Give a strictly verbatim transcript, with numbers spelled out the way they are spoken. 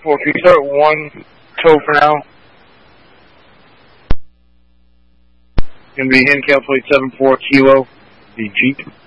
four, can you start one tow for now? Gonna be Henkel plate seven four kilo, the Jeep.